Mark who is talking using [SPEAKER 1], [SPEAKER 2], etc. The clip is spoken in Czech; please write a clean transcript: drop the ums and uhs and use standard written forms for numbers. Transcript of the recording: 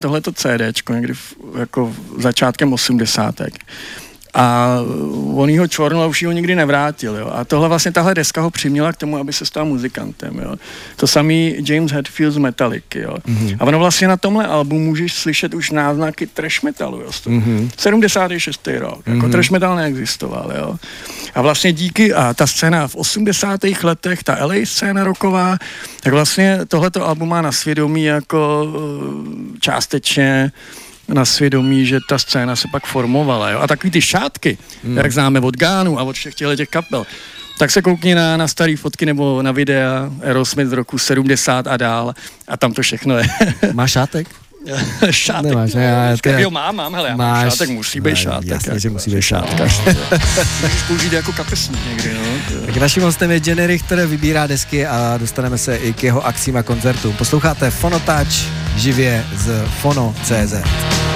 [SPEAKER 1] tohleto CDčko někdy jako začátkem 80. A onýho Čornla už ho nikdy nevrátil, jo. A tahle deska ho přiměla k tomu, aby se stal muzikantem, jo. To samý James Hetfield z Metallicy, jo. Mm-hmm. A ono vlastně na tomhle albu můžeš slyšet už náznaky trash metalu, jo. 76. rok, jako trash metal neexistoval, jo. A vlastně a ta scéna v 80. letech, ta LA scéna rocková, tak vlastně tohleto album má na svědomí jako částečně na svědomí, že ta scéna se pak formovala, jo. A takový ty šátky, jak známe od Gánu a od všech těch kapel, tak se koukni na starý fotky nebo na videa Aerosmith z roku 70 a dál a tam to všechno je.
[SPEAKER 2] Máš šátek?
[SPEAKER 1] Šátek.
[SPEAKER 2] Nemáš,
[SPEAKER 1] jo, mám, hele, já mám šátek, musí být šátek.
[SPEAKER 2] Jasně, že musí být šátek.
[SPEAKER 1] Můžeš použít jako kapesník někdy, no.
[SPEAKER 2] Tak naším hostem je Jenny Rich, který vybírá desky a dostaneme se i k jeho akcím a koncertům. Posloucháte Fonotouch živě z Fono.cz.